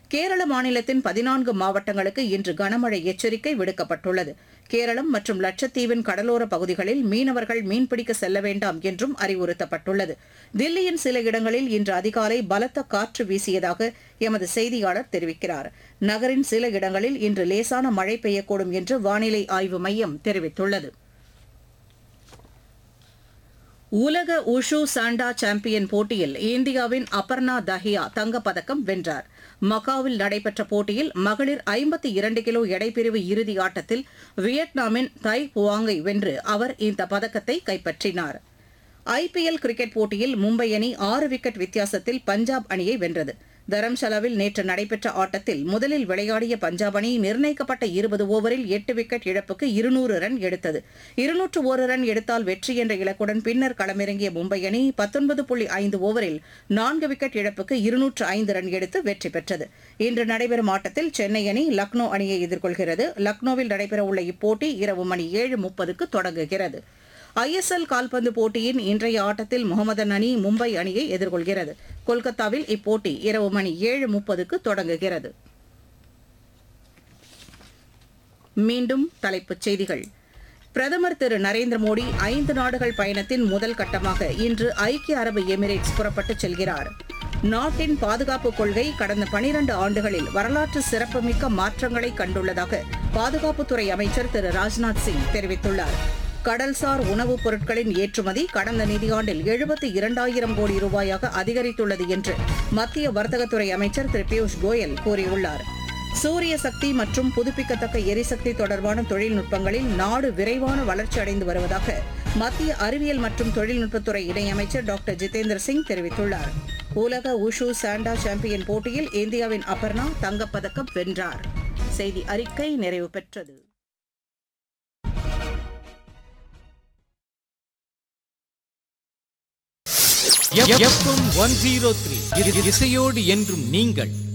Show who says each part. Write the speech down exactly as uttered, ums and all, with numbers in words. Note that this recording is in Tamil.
Speaker 1: கேரள மாநிலத்தின் பதினான்கு மாவட்டங்களுக்கு இன்று கனமழை எச்சரிக்கை விடுக்கப்பட்டுள்ளது. கேரளம் மற்றும் லட்சத்தீவின் கடலோர பகுதிகளில் மீனவர்கள் மீன்பிடிக்க செல்ல வேண்டாம் என்றும் அறிவுறுத்தப்பட்டுள்ளது. தில்லியின் சில இடங்களில் இன்று அதிகாலை பலத்த காற்று வீசியதாக எமது செய்தியாளர் தெரிவிக்கிறார். நகரின் சில இடங்களில் இன்று லேசான மழை பெய்யக்கூடும் என்று வானிலை ஆய்வு மையம் தெரிவித்துள்ளது. உலக உஷு சாண்டா சாம்பியன் போட்டியில் இந்தியாவின் அபர்ணா தஹியா தங்கப்பதக்கம் வென்றார். மகாவில் நடைபெற்ற போட்டியில் மகளிர் ஐம்பத்தி இரண்டு கிலோ எடைப்பிரிவு இறுதி ஆட்டத்தில் வியட்நாமின் தை ஹுவாங்கை வென்று அவர் இந்த பதக்கத்தை கைப்பற்றினார். ஐபிஎல் கிரிக்கெட் போட்டியில் மும்பை அணி ஆறு விக்கெட் வித்தியாசத்தில் பஞ்சாப் அணியை வென்றது. தரம்சாலாவில் நேற்று நடைபெற்ற ஆட்டத்தில் முதலில் விளையாடிய பஞ்சாப் அணி நிர்ணயிக்கப்பட்ட இருபது ஓவரில் எட்டு விக்கெட் இழப்புக்கு இருநூறு ரன் எடுத்தது. இருநூற்று ஒரு ரன் எடுத்தால் வெற்றி என்ற இலக்குடன் பின்னர் களமிறங்கிய மும்பை அணி பத்தொன்பது புள்ளி ஐந்து ஓவரில் நான்கு விக்கெட் இழப்புக்கு இருநூற்று ஐந்து ரன் எடுத்து வெற்றி பெற்றது. இன்று நடைபெறும் ஆட்டத்தில் சென்னை அணி லக்னோ அணியை எதிர்கொள்கிறது. லக்னோவில் நடைபெறவுள்ள இப்போட்டி இரவு மணி ஏழு முப்பதுக்கு தொடங்குகிறது. ஐஎஸ்எல் கால்பந்து போட்டியின் இன்றைய ஆட்டத்தில் முகமதன் அணி மும்பை அணியை எதிர்கொள்கிறது. கொல்கத்தாவில் இப்போட்டி இரவு மணி ஏழு முப்பதுக்கு தொடங்குகிறது. மீண்டும் தலைப்புச் செய்திகள். பிரதமர் திரு நரேந்திர மோடி ஐந்து நாடுகள் பயணத்தின் முதல் கட்டமாக இன்று ஐக்கிய அரபு எமிரேட்ஸ் புறப்பட்டுச் செல்கிறார். நாட்டின் பாதுகாப்பு கொள்கை கடந்த பனிரண்டு ஆண்டுகளில் வரலாற்று சிறப்புமிக்க மாற்றங்களை கண்டுள்ளதாக பாதுகாப்புத்துறை அமைச்சர் திரு ராஜ்நாத் சிங் தெரிவித்துள்ளார். கடல்சார் உணவுப் பொருட்களின் ஏற்றுமதி கடந்த நிதியாண்டில் எழுபத்தி இரண்டாயிரம் கோடி ரூபாயாக அதிகரித்துள்ளது என்று மத்திய வர்த்தகத்துறை அமைச்சர் திரு பியூஷ் கோயல் கூறியுள்ளார். சூரிய சக்தி மற்றும் புதுப்பிக்கத்தக்க எரிசக்தி தொடர்பான தொழில்நுட்பங்களில் நாடு விரைவான வளர்ச்சி அடைந்து வருவதாக மத்திய அறிவியல் மற்றும் தொழில்நுட்பத்துறை இணையமைச்சர் டாக்டர் ஜிதேந்திர சிங் தெரிவித்துள்ளார். உலக உஷு சாண்டா சாம்பியன் போட்டியில் இந்தியாவின் அபர்ணா தங்கப்பதக்கம் வென்றார். செய்தி அறிக்கை நிறைவு பெற்றது.
Speaker 2: எஃப்எம் ஒன் ஜீரோ த்ரீ இசையோடு என்றும் நீங்கள்